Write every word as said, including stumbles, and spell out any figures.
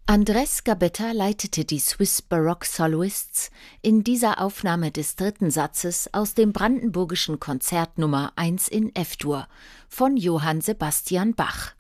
Andrés Gabetta leitete die Swiss Baroque Soloists in dieser Aufnahme des dritten Satzes aus dem brandenburgischen Konzert Nummer eins in F-Dur von Johann Sebastian Bach.